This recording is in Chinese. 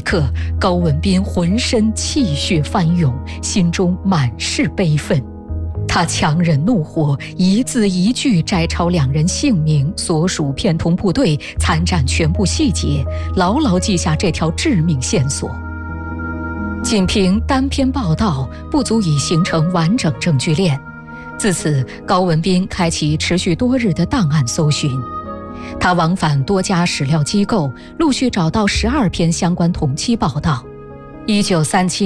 刻，高文彬浑身气血翻涌，心中满是悲愤。他强忍怒火，一字一句摘抄两人姓名、所属片同部队、参战全部细节，牢牢记下这条致命线索。仅凭单篇报道不足以形成完整证据链，自此高文彬开启持续多日的档案搜寻。他往返多家史料机构，陆续找到12篇相关同期报道。1937